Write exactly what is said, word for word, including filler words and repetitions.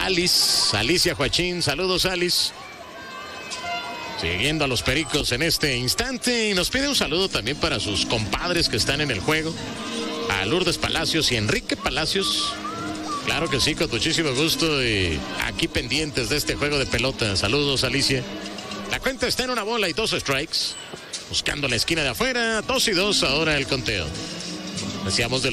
Alice, Alicia Joachín, saludos Alice. Siguiendo a los Pericos en este instante y nos pide un saludo también para sus compadres que están en el juego. A Lourdes Palacios y Enrique Palacios. Claro que sí, con muchísimo gusto y aquí pendientes de este juego de pelota. Saludos Alicia. La cuenta está en una bola y dos strikes. Buscando la esquina de afuera, dos y dos ahora el conteo. Decíamos de